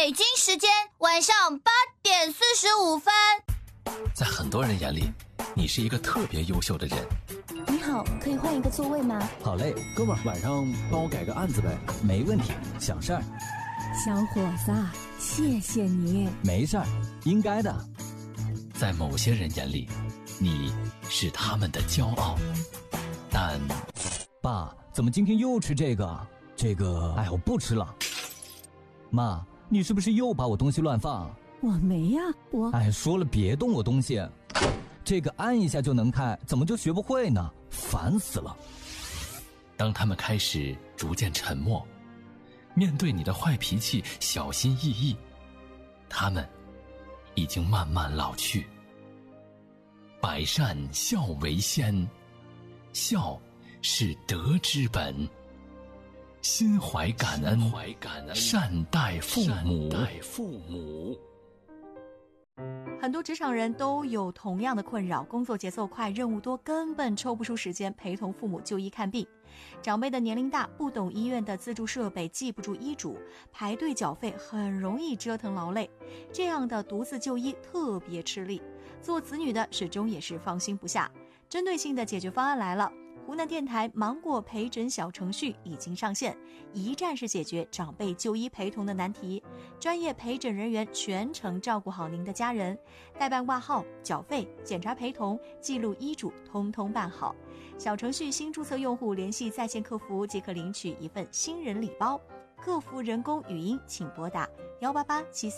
北京时间晚上8:45。 在很多人眼里，你是一个特别优秀的人。 你好，可以换一个座位吗？ 好嘞，哥们儿，晚上帮我改个案子呗。 没问题，小事儿。 小伙子，谢谢你。 没事儿，应该的。 在某些人眼里，你是他们的骄傲，但…… 爸，怎么今天又吃这个？哎，我不吃了。妈，你是不是又把我东西乱放？ 我没呀， 哎，说了别动我东西。这个按一下就能开，怎么就学不会呢？烦死了。 当他们开始逐渐沉默，面对你的坏脾气小心翼翼，他们已经慢慢老去。百善孝为先，孝是德之本。心怀感恩，善待父母。 很多职场人都有同样的困扰，工作节奏快，任务多，根本抽不出时间陪同父母就医看病。长辈的年龄大，不懂医院的自助设备，记不住医嘱，排队缴费很容易折腾劳累。这样的独自就医特别吃力，做子女的始终也是放心不下。针对性的解决方案来了。湖南电台芒果陪诊小程序已经上线，一站式解决长辈就医陪同的难题，专业陪诊人员全程照顾好您的家人，代办挂号、缴费、检查陪同、记录医嘱，通通办好。小程序新注册用户联系在线客服即可领取一份新人礼包，客服人工语音请拨打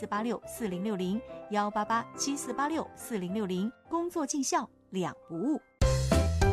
18874864060，18874864060，工作尽孝，两不误。